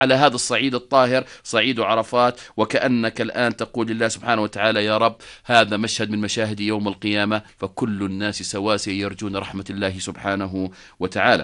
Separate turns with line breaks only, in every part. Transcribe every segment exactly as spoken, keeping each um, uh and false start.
على هذا الصعيد الطاهر، صعيد عرفات، وكأنك الآن تقول لله سبحانه وتعالى: يا رب، هذا مشهد من مشاهد يوم القيامة، فكل الناس سواسية يرجون رحمة الله سبحانه وتعالى.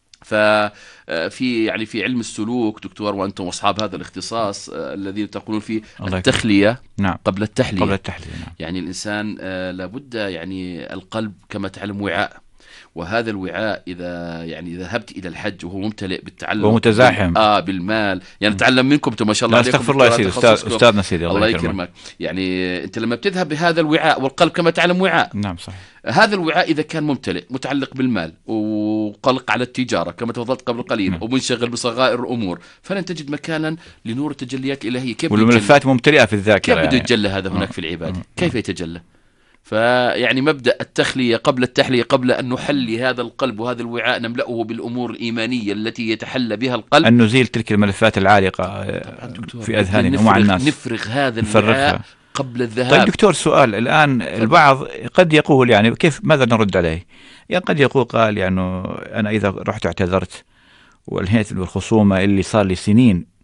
ففي يعني في علم السلوك دكتور، وأنتم أصحاب هذا الاختصاص الذين تقولون فيه التخلية
نعم.
قبل التحلية.
قبل التحلية نعم.
يعني الإنسان لابد، يعني القلب كما تعلم وعاء، وهذا الوعاء إذا يعني إذا ذهبت إلى الحج وهو ممتلئ بالتعلق
ومتزاحم
بال... آه بالمال، يعني نتعلم منكم أنتم ما شاء الله
عليكم. استغفر الله يا سيدي، أستاذ أستاذنا سيدي، الله, الله يكرمك.
يعني أنت لما بتذهب بهذا الوعاء، والقلب كما تعلم وعاء.
نعم صحيح.
هذا الوعاء إذا كان ممتلئ متعلق بالمال وقلق على التجارة كما تفضلت قبل قليل، نعم. ومنشغل بصغائر الأمور، فلن تجد مكانا لنور التجليات الإلهية. كيف
والملفات ممتلئة في الذاكرة،
كيف بده يتجلى هذا هناك في العبادة؟ كيف يتجلى؟ فيعني مبدأ التخلية قبل التحلية، قبل أن نحلي هذا القلب وهذا الوعاء نملأه بالأمور الإيمانية التي يتحلى بها القلب،
أن نزيل تلك الملفات العالقة في أذهاننا ومع الناس،
نفرغ هذا الوعاء قبل الذهاب.
طيب دكتور، سؤال الآن، البعض قد يقول يعني كيف، ماذا نرد عليه؟ يعني قد يقول قال يعني أنا إذا رحت اعتذرت وانهيت بالخصومة اللي صار لي سنين،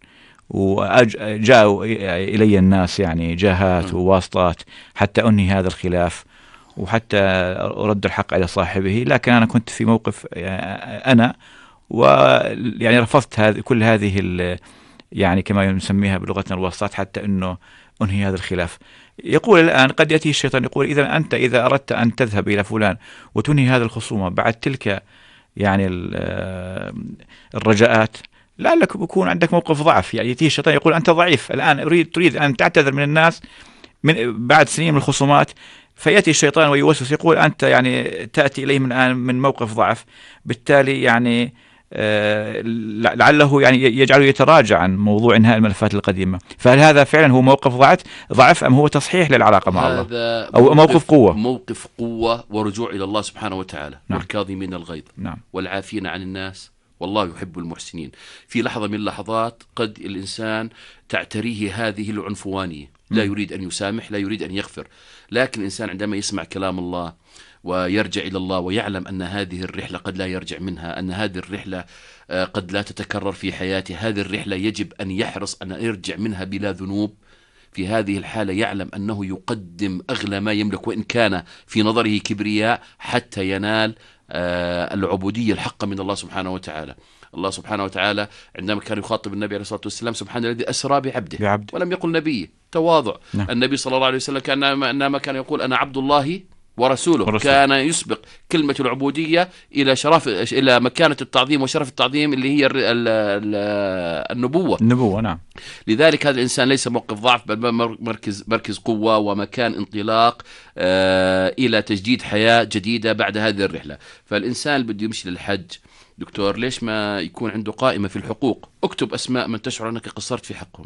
وجاءوا إلي الناس يعني جهات وواسطات حتى أنهي هذا الخلاف وحتى أرد الحق على صاحبه، لكن أنا كنت في موقف أنا ويعني رفضت هذه كل هذه يعني كما نسميها بلغتنا الواسطات حتى أنه أنهي هذا الخلاف. يقول الآن قد يأتي الشيطان يقول إذا أنت إذا أردت أن تذهب إلى فلان وتنهي هذا الخصومة بعد تلك يعني الرجاءات، لعلك بيكون عندك موقف ضعف. يعني يأتي الشيطان يقول أنت ضعيف الآن، أريد تريد أن تعتذر من الناس من بعد سنين من الخصومات، فيأتي الشيطان ويوسوس يقول أنت يعني تأتي إليه من الآن من موقف ضعف، بالتالي يعني آه لعله يعني يجعله يتراجع عن موضوع إنهاء الملفات القديمة. فهل هذا فعلا هو موقف ضعف ضعف أم هو تصحيح للعلاقة مع الله، أو موقف قوة؟
موقف قوة ورجوع إلى الله سبحانه وتعالى.
نعم.
والكاظمين الغيظ،
نعم.
والعافين عن الناس والله يحب المحسنين. في لحظة من اللحظات قد الإنسان تعتريه هذه العنفوانية، لا يريد أن يسامح، لا يريد أن يغفر، لكن الإنسان عندما يسمع كلام الله ويرجع إلى الله ويعلم أن هذه الرحلة قد لا يرجع منها، أن هذه الرحلة قد لا تتكرر في حياته، هذه الرحلة يجب أن يحرص أن يرجع منها بلا ذنوب، في هذه الحالة يعلم أنه يقدم أغلى ما يملك وإن كان في نظره كبرياء حتى ينال العبودية الحقة من الله سبحانه وتعالى. الله سبحانه وتعالى عندما كان يخاطب النبي عليه الصلاة والسلام: سبحان الذي أسرى بعبده، بعبد. ولم يقل نبي، تواضع. نعم. النبي صلى الله عليه وسلم كان إنما كان يقول أنا عبد الله ورسوله، ورسول. كان يسبق كلمة العبودية إلى شرف إلى مكانة التعظيم وشرف التعظيم اللي هي ال ال ال النبوة.
النبوة نعم.
لذلك هذا الإنسان ليس موقف ضعف، بل مركز مركز قوة ومكان انطلاق آه إلى تجديد حياة جديدة بعد هذه الرحلة. فالإنسان اللي بده يمشي للحج دكتور، ليش ما يكون عنده قائمة في الحقوق؟ اكتب أسماء من تشعر أنك قصرت في حقهم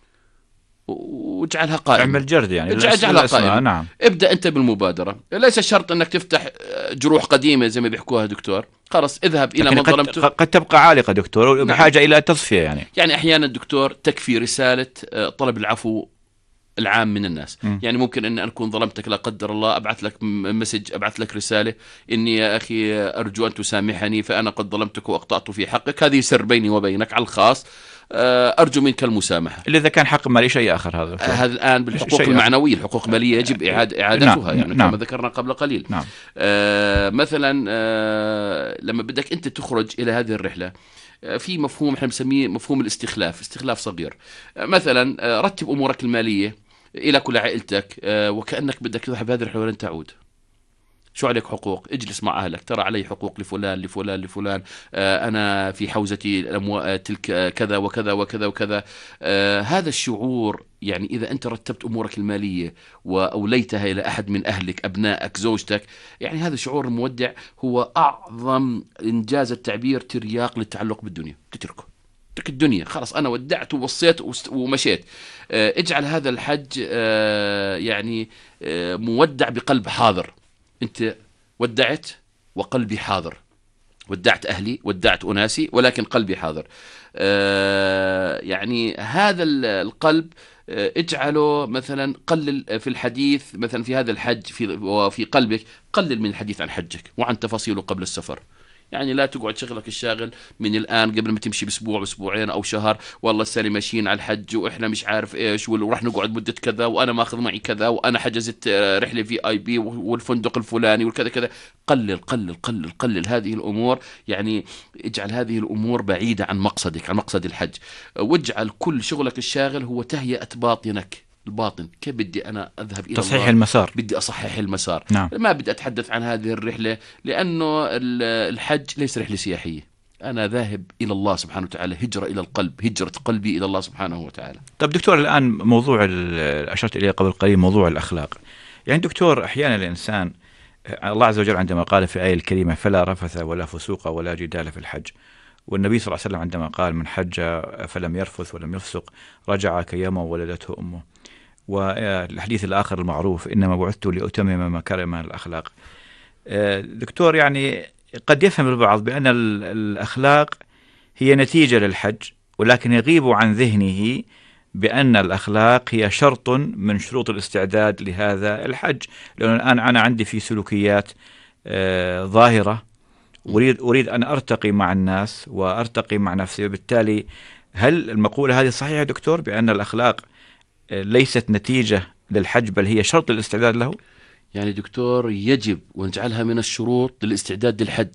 واجعلها قائمة.
اعمل جرد يعني،
اجعلها قائمة.
نعم.
ابدأ أنت بالمبادرة، ليس شرط أنك تفتح جروح قديمة زي ما بيحكوها دكتور، خلاص اذهب إلى من ظلمته.
قد تبقى عالقة دكتور بحاجة نعم. إلى تصفية يعني.
يعني أحيانا دكتور تكفي رسالة طلب العفو العام من الناس. م. يعني ممكن أن أكون ظلمتك لا قدر الله، أبعث لك مسج، أبعث لك رسالة: إني يا أخي أرجو أن تسامحني فأنا قد ظلمتك وأقطعت في حقك، هذه سر بيني وبينك على الخاص، أرجو منك المسامحة.
اللي إذا كان حق مالي شيء آخر، هذا
هذا الآن بالحقوق المعنوية، الحقوق المالية يجب إعادة إعادتها. نعم. يعني نعم. كما ذكرنا قبل قليل.
نعم.
آه مثلا آه لما بدك أنت تخرج إلى هذه الرحلة، في مفهوم احنا بنسميه مفهوم الاستخلاف، استخلاف صغير. مثلا رتب أمورك المالية إلى كل عائلتك وكأنك بدك تذهب هذه الرحلة ولن تعود. شو عليك حقوق؟ اجلس مع أهلك، ترى علي حقوق لفلان لفلان لفلان، آه أنا في حوزتي الأموال تلك كذا وكذا وكذا وكذا. آه هذا الشعور، يعني إذا أنت رتبت أمورك المالية وأوليتها إلى أحد من أهلك، أبنائك، زوجتك، يعني هذا الشعور المودع هو أعظم إنجاز التعبير ترياق للتعلق بالدنيا. تتركه، ترك الدنيا، خلاص أنا ودعت ووصيت ومشيت. آه اجعل هذا الحج آه يعني آه مودع بقلب حاضر. أنت ودعت وقلبي حاضر، ودعت أهلي، ودعت أناسي، ولكن قلبي حاضر. آه يعني هذا القلب آه اجعله مثلا، قلل في الحديث مثلا في هذا الحج في وفي قلبك، قلل من الحديث عن حجك وعن تفاصيله قبل السفر. يعني لا تقعد شغلك الشاغل من الآن قبل ما تمشي بأسبوع أسبوعين أو شهر، والله السنة ماشيين على الحج وإحنا مش عارف إيش، وراح نقعد مدة كذا، وأنا ماخذ معي كذا، وأنا حجزت رحلة في آي بي والفندق الفلاني والكذا كذا. قلل قلل قلل قلل هذه الأمور، يعني اجعل هذه الأمور بعيدة عن مقصدك، عن مقصد الحج، واجعل كل شغلك الشاغل هو تهيئة باطنك الباطن. كيف بدي أنا أذهب إلى
تصحيح
الله؟
المسار.
بدي أصحح المسار.
نعم.
ما بدي أتحدث عن هذه الرحلة، لأنه الحج ليس رحلة سياحية، أنا ذاهب إلى الله سبحانه وتعالى، هجرة إلى القلب، هجرة قلبي إلى الله سبحانه وتعالى.
طب دكتور، الآن موضوع أشرت إليه قبل قليل، موضوع الأخلاق. يعني دكتور، أحيانا الإنسان الله عز وجل عندما قال في آية الكريمة فلا رفث ولا فسوق ولا جدال في الحج، والنبي صلى الله عليه وسلم عندما قال من حج فلم يرفث ولم يفسق رجع كيوم ولدته أمه، والحديث الآخر المعروف إنما بعثت لأتمم مكارم الأخلاق. دكتور، يعني قد يفهم البعض بأن الأخلاق هي نتيجة للحج، ولكن يغيب عن ذهنه بأن الأخلاق هي شرط من شروط الاستعداد لهذا الحج. لأن الآن أنا عندي في سلوكيات ظاهرة، أريد أريد أن أرتقي مع الناس وأرتقي مع نفسي، وبالتالي هل المقولة هذه صحيحة دكتور بأن الأخلاق ليست نتيجة للحج بل هي شرط للاستعداد له؟
يعني دكتور، يجب ونجعلها من الشروط للاستعداد للحج،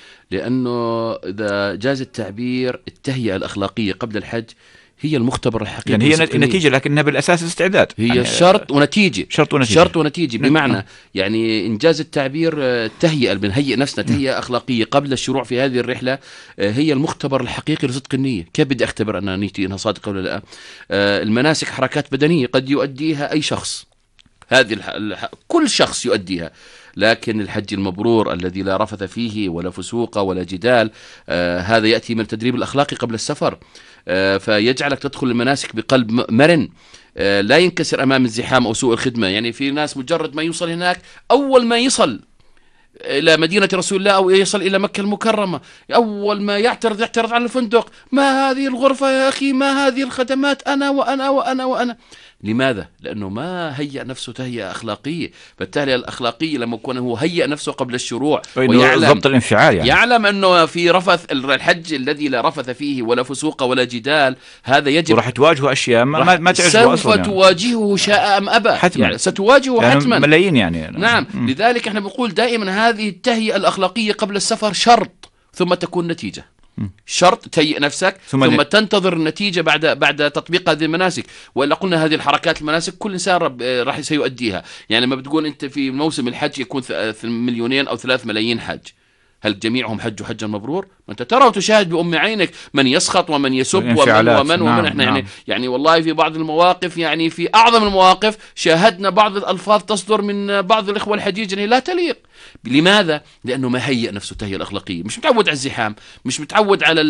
لأنه إذا جاز التعبير التهيئة الأخلاقية قبل الحج هي المختبر الحقيقي.
يعني هي نتيجة لكنها بالأساس الاستعداد،
هي
يعني
شرط ونتيجة.
شرط ونتيجة,
شرط ونتيجة. بمعنى يعني إنجاز التعبير التهيئة، بنهيئ نفسنا تهيئة أخلاقية قبل الشروع في هذه الرحلة، هي المختبر الحقيقي لصدق النية. كيف بدي أختبر أنا نيتي أنها صادقة ولا لا؟ المناسك حركات بدنية قد يؤديها أي شخص، هذه الح... الح... كل شخص يؤديها، لكن الحج المبرور الذي لا رفث فيه ولا فسوق ولا جدال، آه هذا يأتي من التدريب الأخلاقي قبل السفر، آه فيجعلك تدخل المناسك بقلب مرن، آه لا ينكسر أمام الزحام أو سوء الخدمة. يعني في ناس مجرد ما يوصل هناك، أول ما يصل إلى مدينة رسول الله أو يصل إلى مكة المكرمة، أول ما يعترض يعترض على الفندق، ما هذه الغرفة يا أخي، ما هذه الخدمات، أنا وأنا وأنا وأنا. لماذا؟ لأنه ما هيأ نفسه تهيئة أخلاقية. بالتالي الأخلاقية لما يكون هو هيأ نفسه قبل الشروع
ويعلم ضبط الانفعال، يعني
يعلم أنه في رفث الحج الذي لا رفث فيه ولا فسوق ولا جدال، هذا يجب،
وراح تواجهه أشياء ما, ما تعجبه
أصلا، سوف تواجهه شاء أم أبى،
حتما.
يعني ستواجهه
يعني
حتما،
ملايين يعني.
نعم. م. لذلك احنا بنقول دائما هذه التهيئة الأخلاقية قبل السفر شرط، ثم تكون نتيجة. شرط تهيئ نفسك، ثم, ثم تنتظر النتيجة بعد بعد تطبيق هذه المناسك. ولا قلنا هذه الحركات المناسك كل إنسان راح سيؤديها. يعني لما بتقول أنت في موسم الحج يكون مليونين أو ثلاث ملايين حج، هل جميعهم حجوا حجا مبرور؟ ما أنت ترى وتشاهد بأم عينك من يسخط ومن يسب ومن ومن ومن احنا نعم. يعني يعني والله في بعض المواقف، يعني في أعظم المواقف شاهدنا بعض الألفاظ تصدر من بعض الإخوة الحجيج اللي لا تليق. لماذا؟ لأنه ما هيئ نفسه تهيئة الأخلاقية، مش متعود على الزحام، مش متعود على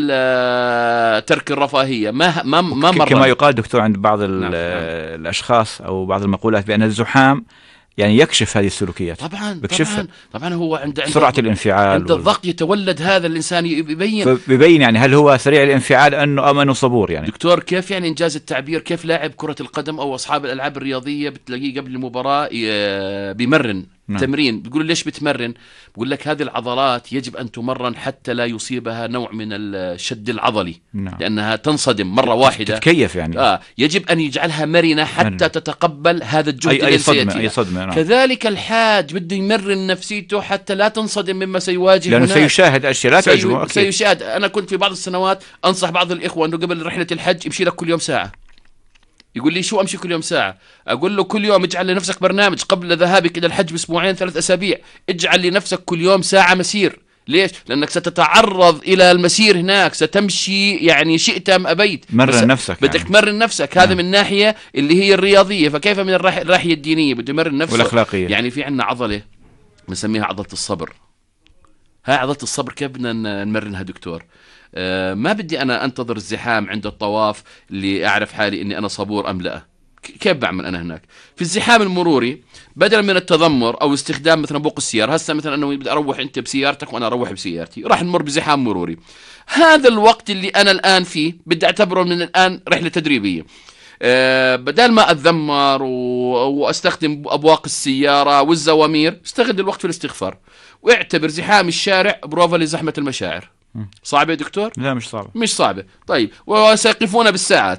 ترك الرفاهية، ما ما ما مر.
كما يقال دكتور عند بعض
نعم. نعم.
الأشخاص أو بعض المقولات بأن الزحام يعني يكشف هذه السلوكيات.
طبعا طبعا طبعا هو عند
سرعة الانفعال،
عند الضغط يتولد هذا الإنسان يبين
بيبين يعني هل هو سريع الانفعال أنه أمن وصبور. يعني
دكتور، كيف يعني إنجاز التعبير، كيف لاعب كرة القدم أو أصحاب الألعاب الرياضية بتلاقيه قبل المباراة بيمرن نعم. تمرين، بيقول ليش بتمرن؟ بقول لك هذه العضلات يجب أن تمرن حتى لا يصيبها نوع من الشد العضلي نعم. لأنها تنصدم مرة واحدة،
تتكيف يعني.
آه يجب أن يجعلها مرنة حتى مرن. تتقبل هذا الجهد
أي, أي صدمة, أي صدمة نعم.
كذلك الحاج بده يمرن نفسيته حتى لا تنصدم مما سيواجه،
لأنه سيشاهد أشياء لا تعجبه.
سي... سيشاهد. أنا كنت في بعض السنوات أنصح بعض الإخوة أنه قبل رحلة الحج يمشي لك كل يوم ساعة. يقول لي شو أمشي كل يوم ساعة؟ أقول له كل يوم اجعل لنفسك برنامج قبل ذهابك إلى الحج بأسبوعين ثلاث أسابيع، اجعل لنفسك كل يوم ساعة مسير. ليش؟ لأنك ستتعرض إلى المسير هناك، ستمشي يعني شئت أم أبيت،
مرن نفسك،
بدك يعني. تمرن نفسك. هذا من ناحية اللي هي الرياضية، فكيف من الناحية الدينية بده يمرن نفسه
والأخلاقية.
يعني في عنا عضلة بنسميها عضلة الصبر. هاي عضلة الصبر كيف بدنا نمرنها دكتور؟ آه ما بدي أنا أنتظر الزحام عند الطواف اللي أعرف حالي إني أنا صبور أم لا. كيف بعمل أنا هناك في الزحام المروري؟ بدلا من التذمر أو استخدام مثلا بوق السيارة، هسه مثلا أنه بدي أروح أنت بسيارتك وأنا أروح بسيارتي، راح نمر بزحام مروري. هذا الوقت اللي أنا الآن فيه بدي أعتبره من الآن رحلة تدريبية. آه، بدل ما اتذمر و- واستخدم ابواق السياره والزوامير، استغل الوقت في الاستغفار، واعتبر زحام الشارع بروفا لزحمه المشاعر. صعبه يا دكتور؟
لا مش صعب.
مش صعبه. طيب، وسيقفون بالساعات.